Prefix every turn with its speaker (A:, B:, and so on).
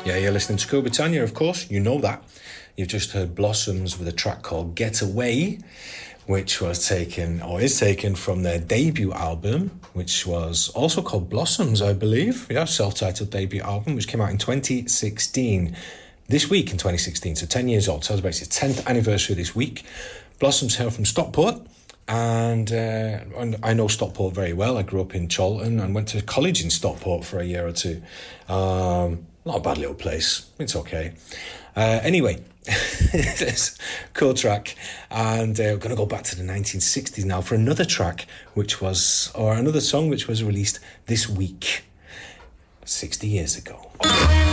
A: Yeah, you're listening to Cool Britannia, of course. You know that. You've just heard Blossoms with a track called Get Away, which was taken, or is taken, from their debut album, which was also called Blossoms, I believe. Yeah, self-titled debut album, which came out in 2016. This week in 2016, so 10 years old. Celebrates its 10th anniversary this week. Blossoms hail from Stockport, and I know Stockport very well. I grew up in Chorlton and went to college in Stockport for a year or two. Not a bad little place. It's okay. Anyway, it's a cool track, and we're going to go back to the 1960s now for another track, another song which was released this week, 60 years ago.